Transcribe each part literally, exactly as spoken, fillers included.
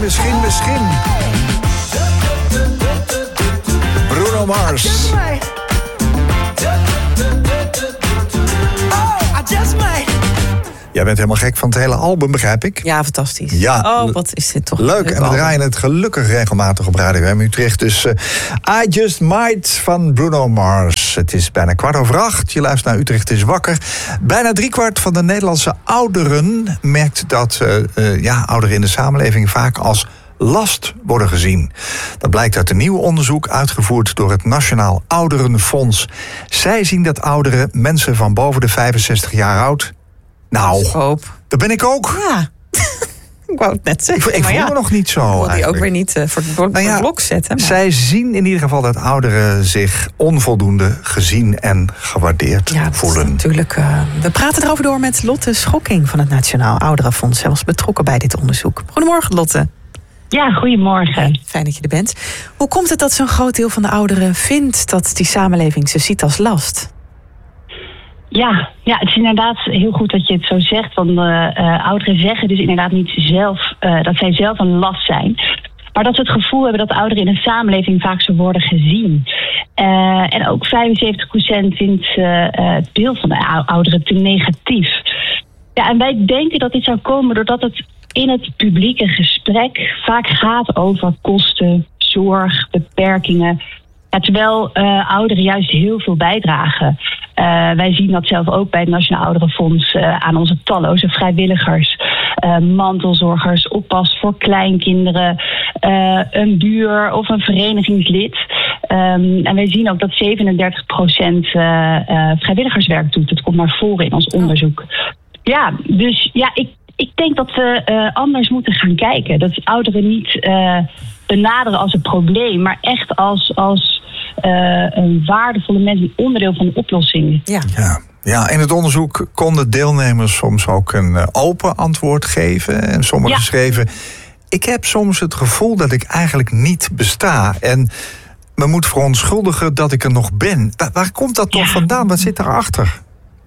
misschien, misschien. Bruno Mars. Jij bent helemaal gek van het hele album, begrijp ik? Ja, fantastisch. Ja. Oh, wat is dit toch Leuk. leuk En we album. draaien het gelukkig regelmatig op Radio M Utrecht. Dus uh, I Just Might van Bruno Mars. Het is bijna kwart over acht. Je luistert naar Utrecht is wakker. Bijna driekwart van de Nederlandse ouderen merkt dat uh, uh, ja, ouderen in de samenleving vaak als last worden gezien. Dat blijkt uit een nieuw onderzoek uitgevoerd door het Nationaal Ouderenfonds. Zij zien dat ouderen, mensen van boven de vijfenzestig jaar oud... Nou, Hoop. dat ben ik ook. Ja. Ik wou het net zeggen. Ik, ik maar voel ja, me nog niet zo. ik wil die eigenlijk. ook weer niet uh, voor het blok, Nou ja, blok zetten. Maar. Zij zien in ieder geval dat ouderen zich onvoldoende gezien en gewaardeerd Ja, dat is voelen. natuurlijk. Uh, we praten erover door met Lotte Schokking van het Nationaal Ouderenfonds. Zij was betrokken bij dit onderzoek. Goedemorgen, Lotte. Ja, goedemorgen. Fijn dat je er bent. Hoe komt het dat zo'n groot deel van de ouderen vindt dat die samenleving ze ziet als last? Ja, ja, het is inderdaad heel goed dat je het zo zegt. Want uh, uh, ouderen zeggen dus inderdaad niet zelf uh, dat zij zelf een last zijn. Maar dat ze het gevoel hebben dat ouderen in een samenleving vaak zo worden gezien. Uh, en ook vijfenzeventig procent vindt uh, uh, het beeld van de ouderen te negatief. Ja, en wij denken dat dit zou komen doordat het in het publieke gesprek vaak gaat over kosten, zorg, beperkingen. Ja, terwijl uh, ouderen juist heel veel bijdragen. Uh, wij zien dat zelf ook bij het Nationaal Ouderenfonds uh, aan onze talloze vrijwilligers, uh, mantelzorgers, oppas voor kleinkinderen, uh, een buur of een verenigingslid. Um, en wij zien ook dat zevenendertig procent uh, uh, vrijwilligerswerk doet. Dat komt naar voren in ons onderzoek. Ja, dus ja, ik, ik denk dat we uh, anders moeten gaan kijken. Dat ouderen niet uh, benaderen als een probleem, maar echt als... als Uh, een waardevolle mens, een onderdeel van de oplossing. Ja. Ja. Ja, in het onderzoek konden deelnemers soms ook een uh, open antwoord geven. En sommigen Ja. schreven: ik heb soms het gevoel dat ik eigenlijk niet besta. En me moet verontschuldigen dat ik er nog ben. Waar, waar komt dat toch Ja. vandaan? Wat zit daarachter?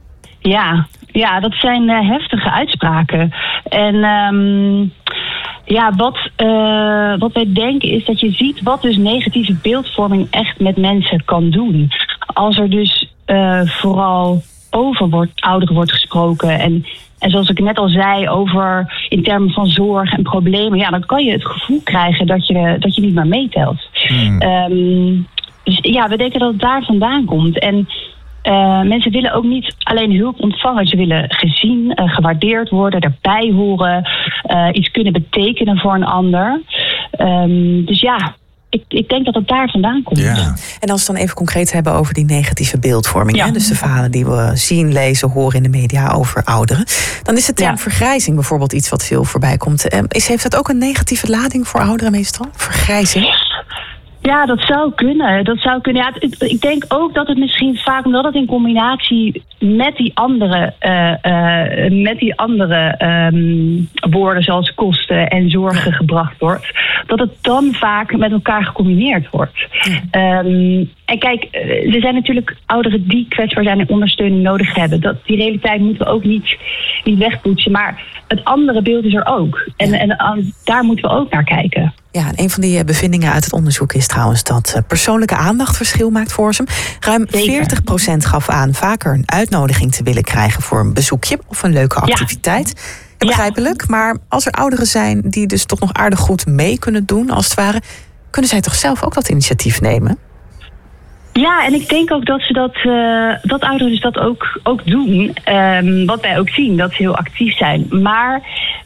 Ja, ja, dat zijn uh, heftige uitspraken. En um, ja, wat, uh, wat wij denken is dat je ziet wat dus negatieve beeldvorming echt met mensen kan doen. Als er dus uh, vooral over wordt, ouderen wordt gesproken en, en zoals ik net al zei, over in termen van zorg en problemen, ja, dan kan je het gevoel krijgen dat je, dat je niet meer meetelt. Hmm. Um, dus ja, we denken dat het daar vandaan komt. En Uh, mensen willen ook niet alleen hulp ontvangen. Ze willen gezien, uh, gewaardeerd worden, erbij horen, uh, iets kunnen betekenen voor een ander. Um, dus ja, ik, ik denk dat het daar vandaan komt. Ja. En als we het dan even concreet hebben over die negatieve beeldvorming. Ja. Hè? Dus de verhalen die we zien, lezen, horen in de media over ouderen. Dan is de term Ja. vergrijzing bijvoorbeeld iets wat veel voorbij komt. Um, is, heeft dat ook een negatieve lading voor ouderen meestal? Vergrijzing? Ja, dat zou kunnen. Dat zou kunnen. Ja, het, ik denk ook dat het misschien vaak, omdat het in combinatie met die andere, uh, uh, met die andere um, woorden zoals kosten en zorgen gebracht wordt, dat het dan vaak met elkaar gecombineerd wordt. Ja. Um, en kijk, er zijn natuurlijk ouderen die kwetsbaar zijn en ondersteuning nodig hebben. Dat, die realiteit moeten we ook niet, niet wegpoetsen. Maar het andere beeld is er ook. En, ja. en, en daar moeten we ook naar kijken. Ja, en een van die bevindingen uit het onderzoek is trouwens dat persoonlijke aandacht verschil maakt voor ze. Ruim veertig procent gaf aan vaker een uitnodiging te willen krijgen voor een bezoekje of een leuke activiteit. Ja. Begrijpelijk, maar als er ouderen zijn die dus toch nog aardig goed mee kunnen doen, als het ware, kunnen zij toch zelf ook dat initiatief nemen? Ja, en ik denk ook dat ze dat, uh, dat ouderen dus dat ook, ook doen. Um, wat wij ook zien, dat ze heel actief zijn. Maar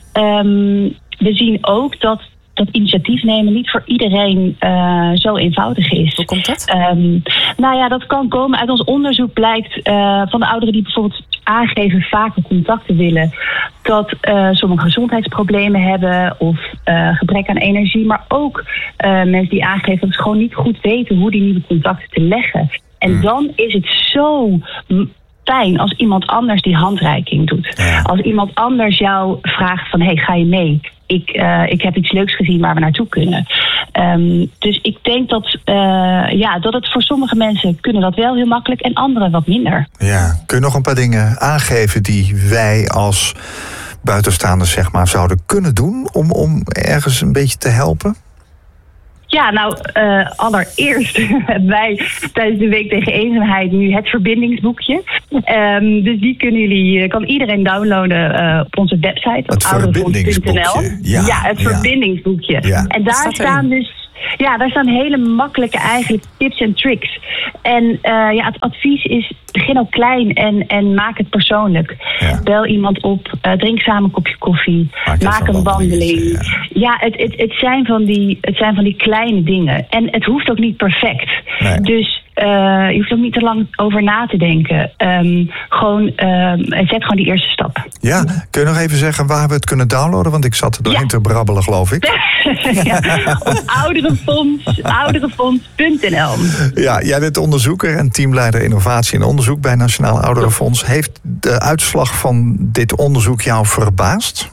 um, we zien ook dat dat initiatief nemen niet voor iedereen uh, zo eenvoudig is. Hoe komt dat? Um, nou ja, dat kan komen. Uit ons onderzoek blijkt uh, van de ouderen die bijvoorbeeld aangeven vaker contact te willen, dat uh, sommige gezondheidsproblemen hebben of uh, gebrek aan energie, maar ook uh, mensen die aangeven dat ze gewoon niet goed weten hoe die nieuwe contacten te leggen. En hmm. dan is het zo fijn als iemand anders die handreiking doet. Ja. Als iemand anders jou vraagt van, hey, ga je mee? Ik, uh, ik heb iets leuks gezien waar we naartoe kunnen. Um, dus ik denk dat, uh, ja, dat het voor sommige mensen kunnen dat wel heel makkelijk en anderen wat minder. Ja, kun je nog een paar dingen aangeven die wij als buitenstaanders zeg maar, zouden kunnen doen om, om ergens een beetje te helpen? Ja, nou, uh, allereerst hebben wij tijdens de Week tegen Eenzaamheid nu het verbindingsboekje. Um, dus die kunnen jullie, kan iedereen downloaden uh, op onze website. Het verbindingsboekje. Ja, ja, het ja. verbindingsboekje. Ja. En daar staan dus... Ja, daar staan hele makkelijke eigenlijk tips en tricks. En uh, ja, het advies is, begin al klein en, en maak het persoonlijk. Ja. Bel iemand op, uh, drink samen een kopje koffie, maak, maak een wandeling. Ja, ja het, het, het, zijn van die, het zijn van die kleine dingen. En het hoeft ook niet perfect. Nee. Dus uh, je hoeft ook niet te lang over na te denken. Um, gewoon, um, zet gewoon die eerste stap. Ja, kun je nog even zeggen waar we het kunnen downloaden? Want ik zat er doorheen ja. te brabbelen, geloof ik. ja, op ouderenfonds, ouderenfonds punt n l. Ja, jij bent onderzoeker en teamleider innovatie en onderzoek bij Nationaal Ouderenfonds. Heeft de uitslag van dit onderzoek jou verbaasd?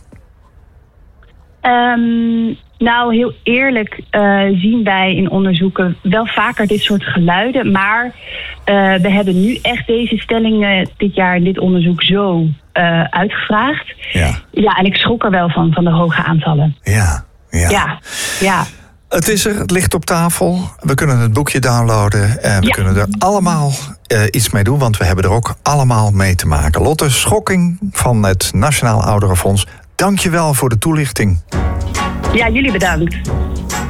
Um, nou, heel eerlijk uh, zien wij in onderzoeken wel vaker dit soort geluiden. Maar uh, we hebben nu echt deze stellingen dit jaar in dit onderzoek zo uh, uitgevraagd. Ja. Ja, en ik schrok er wel van, van de hoge aantallen. Ja, ja. Ja, ja. Het is er, het ligt op tafel. We kunnen het boekje downloaden. En we ja. kunnen er allemaal uh, iets mee doen, want we hebben er ook allemaal mee te maken. Lotte Schokking van het Nationaal Ouderenfonds, dank je wel voor de toelichting. Ja, jullie bedankt.